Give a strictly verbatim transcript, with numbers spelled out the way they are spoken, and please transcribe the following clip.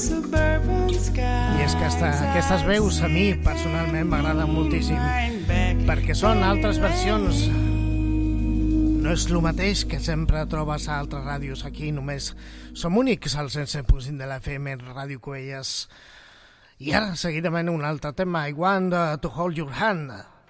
I és que esta, aquestes veus a mi personalment m'agraden moltíssim perquè són altres versions. No és el mateix que sempre trobes a altres ràdios. Aquí només som únics al cent set punt cinc de la F M, Ràdio Cubelles. I ara seguidament un altre tema, I Want to Hold Your Hand.